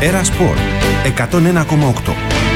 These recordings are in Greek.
Έρα Σπορ 101,8.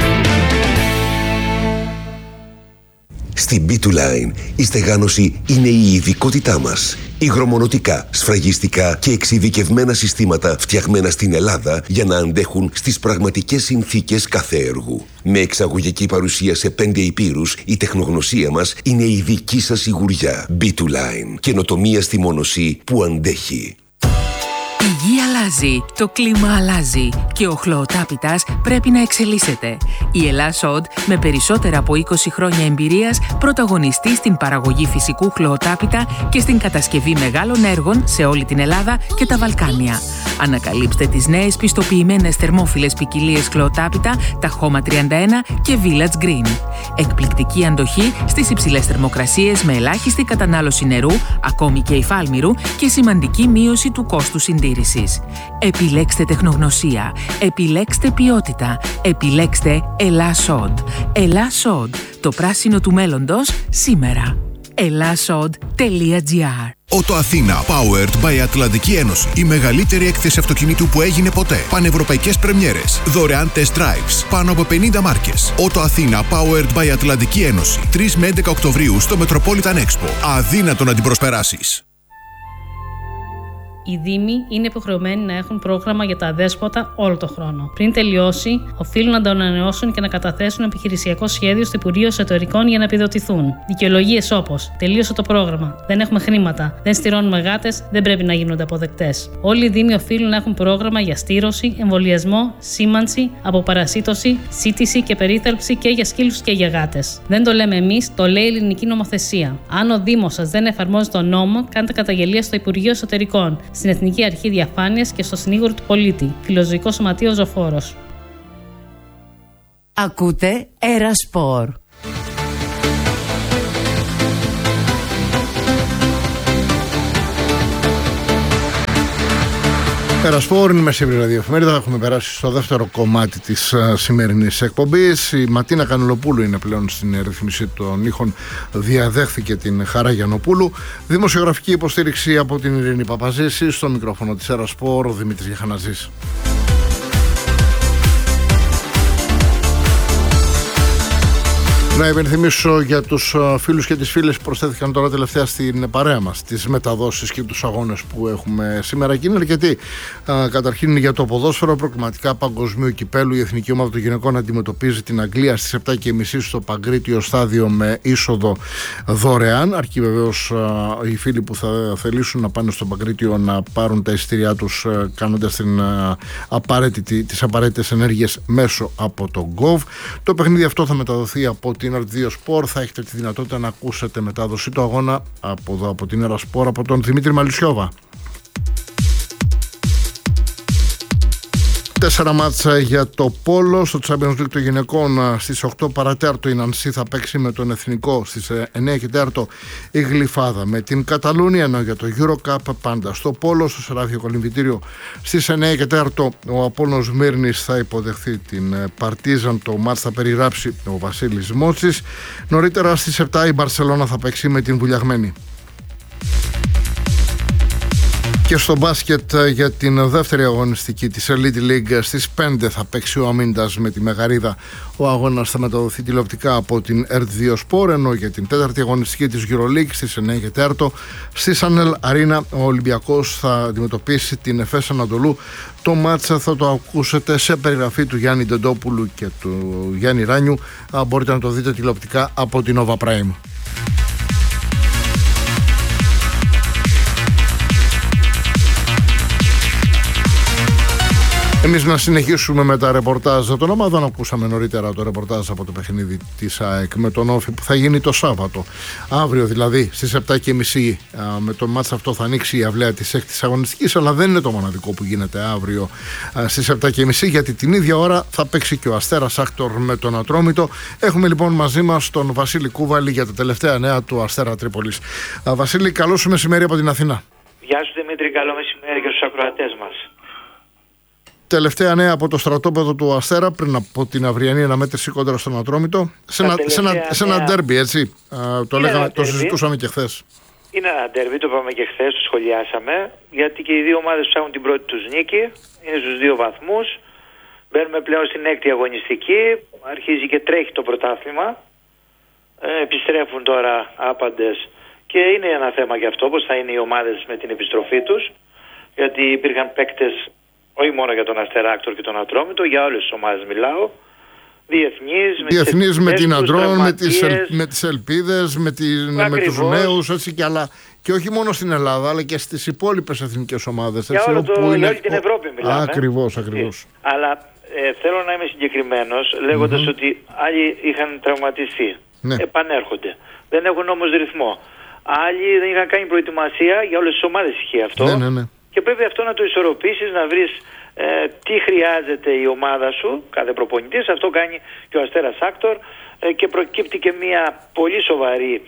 Στην B2Line η στεγάνωση είναι η ειδικότητά μας. Υγρομονωτικά, σφραγιστικά και εξειδικευμένα συστήματα φτιαγμένα στην Ελλάδα για να αντέχουν στις πραγματικές συνθήκες κάθε έργου. Με εξαγωγική παρουσία σε 5 ηπείρους, η τεχνογνωσία μας είναι η δική σας σιγουριά. B2Line. Καινοτομία στη μόνωση που αντέχει. Η γη αλλάζει, το κλίμα αλλάζει και ο χλωοτάπητας πρέπει να εξελίσσεται. Η Ελλάς-Οντ, με περισσότερα από 20 χρόνια εμπειρίας, πρωταγωνιστεί στην παραγωγή φυσικού χλωοτάπητα και στην κατασκευή μεγάλων έργων σε όλη την Ελλάδα και τα Βαλκάνια. Ανακαλύψτε τις νέες πιστοποιημένες θερμόφιλες ποικιλίες χλωοτάπητα, τα Χώμα 31 και Village Green. Εκπληκτική αντοχή στις υψηλές θερμοκρασίες με ελάχιστη κατανάλωση νερού, ακόμη και υφάλμηρου, και σημαντική μείωση του κόστου συντήρησης. Επιλέξτε τεχνογνωσία, επιλέξτε ποιότητα, επιλέξτε Ελλάς-Οντ. Ελλάς-Οντ, το πράσινο του μέλλοντος σήμερα. ellasod.gr. Ότο Αθήνα, powered by Ατλαντική Ένωση. Η μεγαλύτερη έκθεση αυτοκινήτου που έγινε ποτέ. Πανευρωπαϊκές πρεμιέρες. Δωρεάν test drives. Πάνω από 50 μάρκες. Ότο Αθήνα, powered by Ατλαντική Ένωση. 3 με 11 Οκτωβρίου στο Metropolitan Expo. Αδύνατο να την προσπεράσεις. Οι Δήμοι είναι υποχρεωμένοι να έχουν πρόγραμμα για τα αδέσποτα όλο τον χρόνο. Πριν τελειώσει, οφείλουν να το ανανεώσουν και να καταθέσουν επιχειρησιακό σχέδιο στο Υπουργείο Εσωτερικών για να επιδοτηθούν. Δικαιολογίες όπως τελείωσε το πρόγραμμα, δεν έχουμε χρήματα, δεν στηρώνουμε γάτες, δεν πρέπει να γίνονται αποδεκτές. Όλοι οι Δήμοι οφείλουν να έχουν πρόγραμμα για στήρωση, εμβολιασμό, σήμανση, αποπαρασίτωση, σύτηση και περίθαλψη και για σκύλους και για γάτες. Δεν το λέμε εμείς, το λέει η ελληνική νομοθεσία. Αν ο Δήμος σας δεν εφαρμόζει τον νόμο, κάντε καταγγελία στο Υπουργείο Εσωτερικών, στην Εθνική Αρχή Διαφάνειας και στο Συνήγορο του Πολίτη. Φιλοζωικό Σωματείο Ζωφόρος. Ακούτε Έρα Σπορ. Έρα Σπορ, είναι μεσημβρινή ραδιοεφημερίδα. Έχουμε περάσει στο δεύτερο κομμάτι της σημερινής εκπομπής. Η Ματίνα Κανελοπούλου είναι πλέον στην ρυθμίση των ήχων. Διαδέχθηκε την Χαρά Γιαννοπούλου. Δημοσιογραφική υποστήριξη από την Ειρήνη Παπαζήση. Στο μικρόφωνο της Έρα Σπορ, ο Δημήτρης Γεχαναζής. Να υπενθυμίσω για τους φίλους και τις φίλες που προσθέθηκαν τώρα τελευταία στην παρέα μας τις μεταδόσεις και τους αγώνες που έχουμε σήμερα, και είναι αρκετοί. Καταρχήν για το ποδόσφαιρο, προκριματικά παγκοσμίου κυπέλου. Η εθνική ομάδα των γυναικών αντιμετωπίζει την Αγγλία στις 7:30 στο Παγκρίτιο στάδιο με είσοδο δωρεάν. Αρκεί βεβαίως οι φίλοι που θα θελήσουν να πάνε στο Παγκρίτιο να πάρουν τα εισιτήριά τους κάνοντας τις απαραίτητες ενέργειες μέσω από το Gov. Το παιχνίδι αυτό θα μεταδοθεί από την R2 Sport. Θα έχετε τη δυνατότητα να ακούσετε μετάδοση του αγώνα από εδώ, από την Έρα Sport, από τον Δημήτρη Μαλισσιώβα. 4 μάτσα για το πόλο στο Champions League των γυναικών. Στις 8 παρατέρτο η Νανσί θα παίξει με τον Εθνικό. Στις 9 και 4 η Γλυφάδα με την Καταλούνια, ενώ για το Eurocup πάντα στο πόλο, στο Σεράφιο Κολυμβητήριο. Στις 9 και 4 ο Απόλλωνας Μύρνης θα υποδεχθεί την Παρτίζαν. Το μάτς θα περιγράψει ο Βασίλης Μότσης. Νωρίτερα στις 7 η Μπαρσελόνα θα παίξει με την Βουλιαγμένη. Και στο μπάσκετ για την δεύτερη αγωνιστική της Elite League στις 5 θα παίξει ο Αμίντας με τη Μεγαρίδα. Ο αγώνας θα μεταδοθεί τηλεοπτικά από την R2 Sport, ενώ για την τέταρτη αγωνιστική της EuroLeague στις 9 και 4 στη Σανέλ Αρίνα ο Ολυμπιακός θα αντιμετωπίσει την Εφές Ανατολού. Το μάτσα θα το ακούσετε σε περιγραφή του Γιάννη Ντεντόπουλου και του Γιάννη Ράνιου. Μπορείτε να το δείτε τηλεοπτικά από την Nova Prime. Εμείς να συνεχίσουμε με τα ρεπορτάζ των ομάδων. Ακούσαμε νωρίτερα το ρεπορτάζ από το παιχνίδι της ΑΕΚ με τον Όφη που θα γίνει το Σάββατο. Αύριο δηλαδή στις 7:30 με το μάτς αυτό θα ανοίξει η αυλαία της 6ης αγωνιστικής, αλλά δεν είναι το μοναδικό που γίνεται αύριο στις 7:30, γιατί την ίδια ώρα θα παίξει και ο Αστέρας Άκτορ με τον Ατρόμητο. Έχουμε λοιπόν μαζί μας τον Βασίλη Κούβαλη για τα τελευταία νέα του Αστέρα Τρίπολης. Βασίλη, καλό σου μεσημέρι από την Αθήνα. Γεια σου Δημήτρη, καλό μεσημέρι και στους ακροατές μας. Τελευταία νέα από το στρατόπεδο του Αστέρα πριν από την αυριανή αναμέτρηση κόντρα στον Ατρόμητο. Σε ένα ντέρμπι, έτσι. Το συζητούσαμε και χθες. Είναι ένα ντέρμπι, το είπαμε και χθες, το σχολιάσαμε. Γιατί και οι δύο ομάδες ψάχνουν την πρώτη τους νίκη. Είναι στους 2 βαθμούς. Μπαίνουμε πλέον στην 6η αγωνιστική, αρχίζει και τρέχει το πρωτάθλημα. Επιστρέφουν τώρα άπαντες και είναι ένα θέμα και αυτό, πώς θα είναι οι ομάδες με την επιστροφή τους, γιατί υπήρχαν παίκτες όχι μόνο για τον Αστέρα-Άκτορ και τον Ατρόμητο, για όλες τις ομάδες μιλάω. Διεθνείς με την Αντρών, με τις Ελπίδες, με τους νέους, έτσι και άλλα. Και όχι μόνο στην Ελλάδα, αλλά και στις υπόλοιπες εθνικές ομάδες. Για όλη την Ευρώπη μιλάμε. Ακριβώς. Αλλά θέλω να είμαι συγκεκριμένος, λέγοντας ότι άλλοι είχαν τραυματιστεί. Ναι. Επανέρχονται. Δεν έχουν όμως ρυθμό. Άλλοι δεν είχαν κάνει προετοιμασία, για όλες τις ομάδες ισχύει αυτό. Ναι. Και πρέπει αυτό να το ισορροπήσεις, να βρεις τι χρειάζεται η ομάδα σου, κάθε προπονητής. Αυτό κάνει και ο Αστέρας Άκτορ και προκύπτει και μια πολύ σοβαρή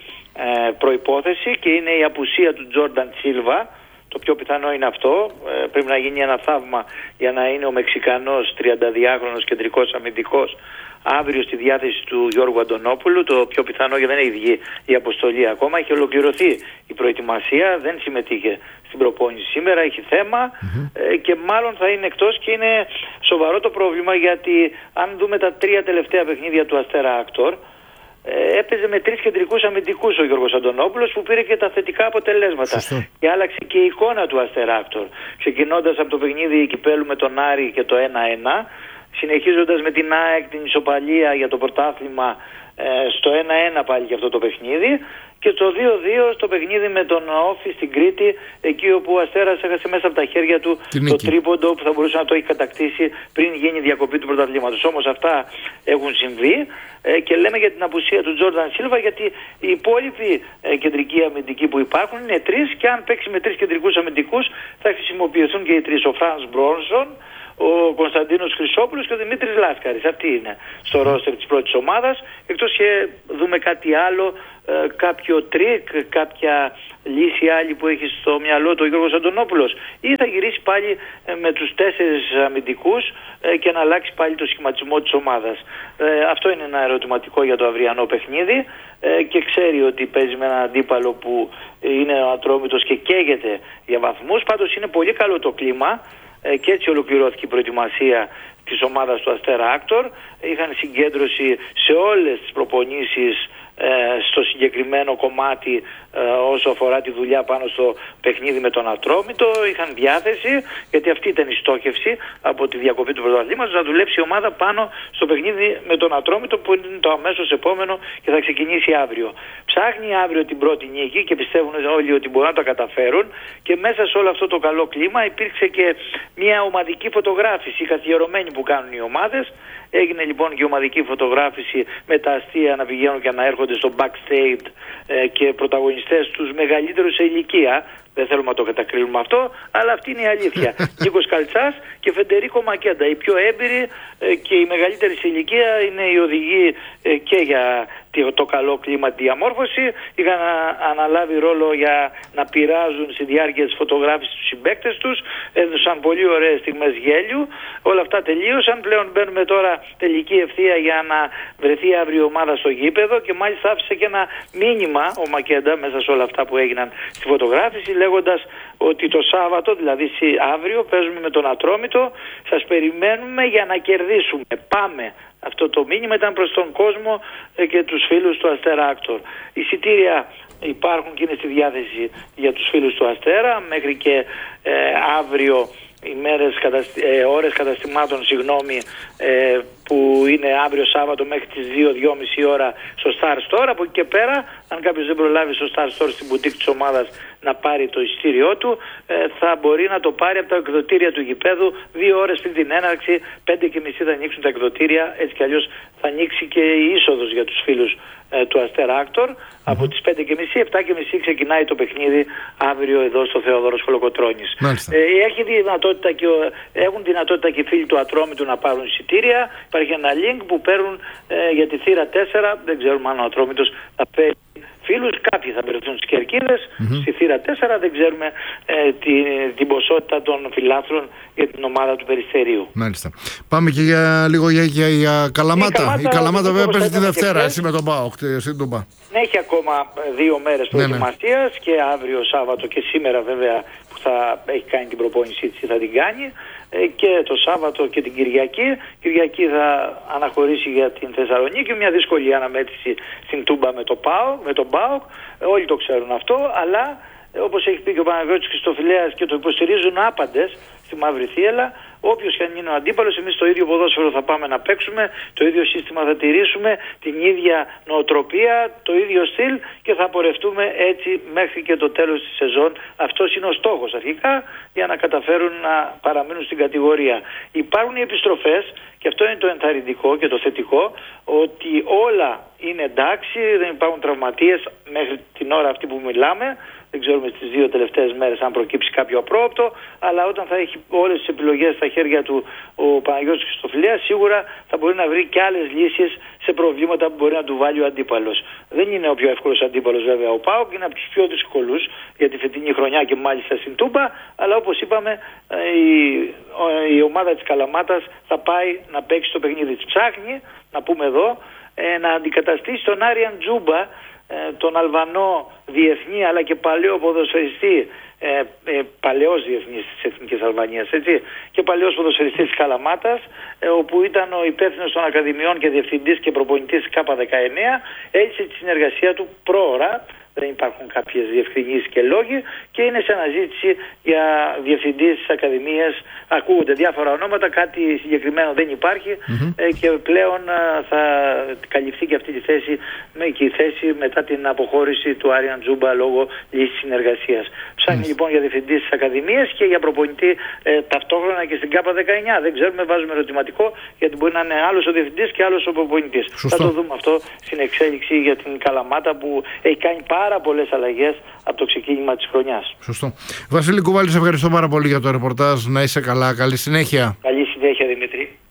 προϋπόθεση και είναι η απουσία του Τζόρνταν Σίλβα. Το πιο πιθανό είναι αυτό. Πρέπει να γίνει ένα θαύμα για να είναι ο Μεξικανός 32χρονος κεντρικός αμυντικός αύριο στη διάθεση του Γιώργου Αντωνόπουλου. Το πιο πιθανό, γιατί δεν έχει βγει η αποστολή ακόμα, έχει ολοκληρωθεί η προετοιμασία, δεν συμμετείχε στην προπόνηση σήμερα, έχει θέμα και μάλλον θα είναι εκτός και είναι σοβαρό το πρόβλημα, γιατί αν δούμε τα 3 τελευταία παιχνίδια του Αστέρα Άκτορ, έπαιζε με 3 κεντρικούς αμυντικούς ο Γιώργος Αντωνόπουλος, που πήρε και τα θετικά αποτελέσματα. Σωστό. Και άλλαξε και η εικόνα του Αστέρα Άκτορ, ξεκινώντας από το παιχνίδι κυπέλου με τον Άρη και το 1-1, συνεχίζοντας με την ΑΕΚ την ισοπαλία για το πρωτάθλημα στο 1-1 πάλι για αυτό το παιχνίδι, και το 2-2 στο παιχνίδι με τον Όφη στην Κρήτη, εκεί όπου ο Αστέρας έχασε μέσα από τα χέρια του το τρίποντο που θα μπορούσε να το έχει κατακτήσει πριν γίνει η διακοπή του πρωταθλήματος. Όμως αυτά έχουν συμβεί και λέμε για την απουσία του Τζόρνταν Σίλβα, γιατί οι υπόλοιποι κεντρικοί αμυντικοί που υπάρχουν είναι 3, και αν παίξει με 3 κεντρικούς αμυντικούς θα χρησιμοποιηθούν και οι 3, ο Φρανς Μπρόνσον, ο Κωνσταντίνος Χρυσόπουλος και ο Δημήτρης Λάσκαρης. Αυτή είναι στο ρόστερ της πρώτης ομάδας, εκτός και δούμε κάτι άλλο, κάποιο τρίκ, κάποια λύση άλλη που έχει στο μυαλό του ο Γιώργος Αντωνόπουλος, ή θα γυρίσει πάλι με τους 4 αμυντικούς και να αλλάξει πάλι το σχηματισμό της ομάδας. Αυτό είναι ένα ερωτηματικό για το αυριανό παιχνίδι και ξέρει ότι παίζει με έναν αντίπαλο που είναι ο Ατρόμητος και καίγεται για βαθμούς. Πάντως είναι πολύ καλό το κλίμα. Και έτσι ολοκληρώθηκε η προετοιμασία της ομάδας του Αστέρα Άκτορ. Είχαν συγκέντρωση σε όλες τις προπονήσεις στο συγκεκριμένο κομμάτι όσο αφορά τη δουλειά πάνω στο παιχνίδι με τον Ατρόμητο. Είχαν διάθεση, γιατί αυτή ήταν η στόχευση από τη διακοπή του πρωταθλήματος, να δουλέψει η ομάδα πάνω στο παιχνίδι με τον Ατρόμητο, που είναι το αμέσως επόμενο και θα ξεκινήσει αύριο. Ψάχνει αύριο την πρώτη νίκη και πιστεύουν όλοι ότι μπορούν να τα καταφέρουν, και μέσα σε όλο αυτό το καλό κλίμα υπήρξε και μια ομαδική φωτογράφηση καθιερωμένη που κάνουν οι ομάδες. Έγινε λοιπόν και ομαδική φωτογράφηση με τα αστεία να πηγαίνουν και να έρχονται στο backstage και πρωταγωνιστές τους μεγαλύτερους σε ηλικία. Δεν θέλουμε να το κατακρίνουμε αυτό, αλλά αυτή είναι η αλήθεια. Νίκος Καλτσάς και Φεντερίκο Μακέντα, οι πιο έμπειροι και οι μεγαλύτεροι σε ηλικία, είναι οι οδηγοί και για το καλό κλίμα, τη διαμόρφωση. Είχαν αναλάβει ρόλο για να πειράζουν στη διάρκεια της φωτογράφησης τους συμπαίκτες τους, έδωσαν πολύ ωραίες στιγμές γέλιου. Όλα αυτά τελείωσαν, πλέον μπαίνουμε τώρα τελική ευθεία για να βρεθεί αύριο ομάδα στο γήπεδο, και μάλιστα άφησε και ένα μήνυμα ο Μακέντα μέσα σε όλα αυτά που έγιναν στη φωτογράφηση, λέγοντας ότι το Σάββατο, δηλαδή αύριο, παίζουμε με τον Ατρόμητο, σας περιμένουμε για να κερδίσουμε, πάμε. Αυτό το μήνυμα ήταν προς τον κόσμο και τους φίλους του Αστέρα Άκτορ. Εισιτήρια υπάρχουν και είναι στη διάθεση για τους φίλους του Αστέρα μέχρι και αύριο, ώρες καταστημάτων, που είναι αύριο Σάββατο μέχρι τις 2-2.30 ώρα στο Star Store. Από εκεί και πέρα, αν κάποιος δεν προλάβει στο Star Store στην μπουτίκ της ομάδας να πάρει το εισιτήριό του, θα μπορεί να το πάρει από τα εκδοτήρια του γηπέδου 2 ώρες πριν την έναρξη. 5:30 θα ανοίξουν τα εκδοτήρια, έτσι κι αλλιώς θα ανοίξει και η είσοδος για τους φίλους του Αστέρα Άκτορ από τις 5:30. 7:30 ξεκινάει το παιχνίδι αύριο εδώ στο Θεόδωρος Κολοκοτρώνης. Έχουν δυνατότητα και οι φίλοι του Ατρόμητου να πάρουν εισιτήρια. Υπάρχει ένα link που παίρνουν για τη θύρα 4. Δεν ξέρουμε αν ο Ατρόμητος θα φέρει φίλους. Κάποιοι θα βρεθούν στις κερκίδες στη θύρα 4. Δεν ξέρουμε την ποσότητα των φιλάθλων για την ομάδα του Περιστερίου. Μάλιστα. Πάμε και λίγο για Καλαμάτα. Η Καλαμάτα βέβαια παίζει τη Δευτέρα, εσύ με τον ΠΑΟΚ. Έχει ακόμα 2 μέρες προετοιμασίας, και αύριο Σάββατο και σήμερα βέβαια που θα έχει κάνει την προπόνησή της ή θα την κάνει, και το Σάββατο και την Κυριακή. Κυριακή θα αναχωρήσει για την Θεσσαλονίκη, μια δύσκολη αναμέτρηση στην Τούμπα με τον ΠΑΟΚ, όλοι το ξέρουν αυτό, αλλά όπως έχει πει και ο Παναγιώτης Χριστοφυλέας και το υποστηρίζουν άπαντες στη Μαύρη Θύελλα, όποιος και αν είναι ο αντίπαλος, εμείς το ίδιο ποδόσφαιρο θα πάμε να παίξουμε, το ίδιο σύστημα θα τηρήσουμε, την ίδια νοοτροπία, το ίδιο στυλ, και θα πορευτούμε έτσι μέχρι και το τέλος της σεζόν. Αυτός είναι ο στόχος αρχικά, για να καταφέρουν να παραμείνουν στην κατηγορία. Υπάρχουν οι επιστροφές, και αυτό είναι το ενθαρρυντικό και το θετικό, ότι όλα είναι εντάξει, δεν υπάρχουν τραυματίες μέχρι την ώρα αυτή που μιλάμε. Δεν ξέρουμε στις 2 τελευταίες μέρες αν προκύψει κάποιο απρόοπτο, αλλά όταν θα έχει όλες τις επιλογές στα χέρια του ο Παναγιώτης Χριστοφυλέας, σίγουρα θα μπορεί να βρει και άλλες λύσεις σε προβλήματα που μπορεί να του βάλει ο αντίπαλος. Δεν είναι ο πιο εύκολος αντίπαλος βέβαια ο ΠΑΟΚ, είναι από τους πιο δύσκολους για τη φετινή χρονιά και μάλιστα στην Τούμπα, αλλά όπως είπαμε η ομάδα της Καλαμάτας θα πάει να παίξει το παιχνίδι της. Ψάχνει, να πούμε εδώ, να αντικαταστήσει τον Άριαν Τζούμπα, τον Αλβανό διεθνή αλλά και παλαιό ποδοσφαιριστή, παλαιός διεθνής της Εθνικής Αλβανίας, έτσι, και παλαιός ποδοσφαιριστής της Καλαμάτας, όπου ήταν ο υπεύθυνος των Ακαδημιών και διευθυντής και προπονητής της K19, έλυσε τη συνεργασία του πρόωρα. Δεν υπάρχουν κάποιες διευκρινήσεις και λόγοι, και είναι σε αναζήτηση για διευθυντής της Ακαδημίας. Ακούγονται διάφορα ονόματα, κάτι συγκεκριμένο δεν υπάρχει, και πλέον θα καλυφθεί και αυτή τη θέση, και η θέση μετά την αποχώρηση του Άριαν Τζούμπα λόγω λύσης συνεργασίας. Ψάχνει λοιπόν για διευθυντής της Ακαδημίας και για προπονητή ταυτόχρονα και στην K19. Δεν ξέρουμε, βάζουμε ερωτηματικό, γιατί μπορεί να είναι άλλος ο διευθυντής και άλλος ο προπονητής. Θα το δούμε αυτό στην εξέλιξη για την Καλαμάτα, που έχει κάνει πάρα πολλές αλλαγές από το ξεκίνημα της χρονιάς. Σωστό. Βασίλη Κουβάλη, σε ευχαριστώ πάρα πολύ για το ρεπορτάζ. Να είσαι καλά. Καλή συνέχεια. Καλή συνέχεια, Δημήτρη.